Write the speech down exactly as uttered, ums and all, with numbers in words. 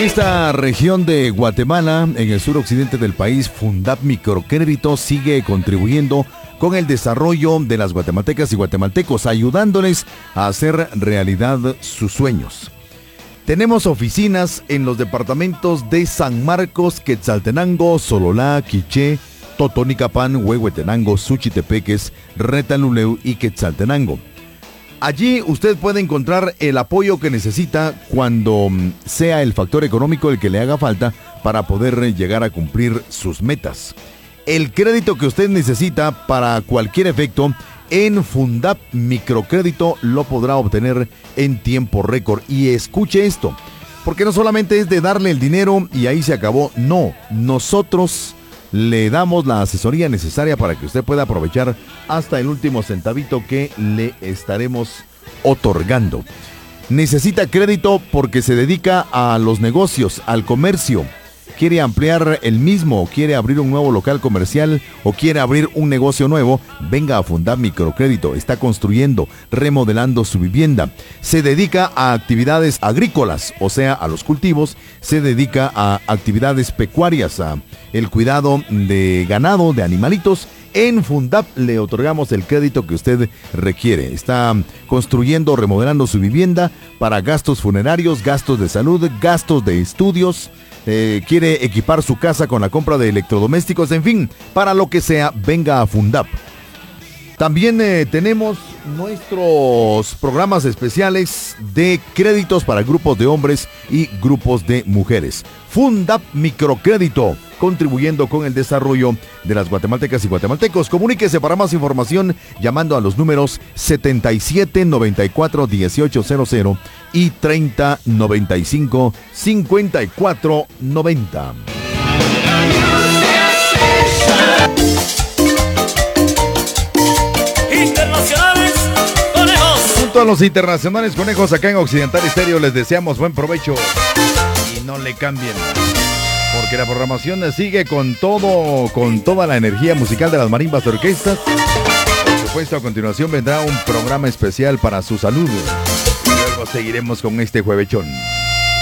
esta región de Guatemala, en el suroccidente del país, Fundap Microcrédito sigue contribuyendo con el desarrollo de las guatemaltecas y guatemaltecos, ayudándoles a hacer realidad sus sueños. Tenemos oficinas en los departamentos de San Marcos, Quetzaltenango, Sololá, Quiché, Totonicapán, Huehuetenango, Suchitepeques, Retaluleu y Quetzaltenango. Allí usted puede encontrar el apoyo que necesita cuando sea el factor económico el que le haga falta para poder llegar a cumplir sus metas. El crédito que usted necesita para cualquier efecto en Fundap Microcrédito lo podrá obtener en tiempo récord. Y escuche esto, porque no solamente es de darle el dinero y ahí se acabó. No, nosotros le damos la asesoría necesaria para que usted pueda aprovechar hasta el último centavito que le estaremos otorgando. Necesita crédito porque se dedica a los negocios, al comercio. Quiere ampliar el mismo, quiere abrir un nuevo local comercial o quiere abrir un negocio nuevo, venga a Fundap Microcrédito. Está construyendo, remodelando su vivienda. Se dedica a actividades agrícolas, o sea, a los cultivos. Se dedica a actividades pecuarias, a el cuidado de ganado, de animalitos. En Fundap le otorgamos el crédito que usted requiere. Está construyendo, remodelando su vivienda para gastos funerarios, gastos de salud, gastos de estudios. Eh, quiere equipar su casa con la compra de electrodomésticos, en fin, para lo que sea, venga a Fundap. También eh, tenemos nuestros programas especiales de créditos para grupos de hombres y grupos de mujeres. Fundap Microcrédito, contribuyendo con el desarrollo de las guatemaltecas y guatemaltecos. Comuníquese para más información llamando a los números setenta y siete noventa y cuatro dieciocho cero cero y treinta noventa y cinco cincuenta y cuatro noventa. Internacionales Conejos. Junto a los internacionales conejos acá en Occidental Estéreo les deseamos buen provecho y no le cambien, porque la programación sigue con todo, con toda la energía musical de las marimbas de orquestas. Por supuesto, a continuación vendrá un programa especial para su salud y luego seguiremos con este juevechón.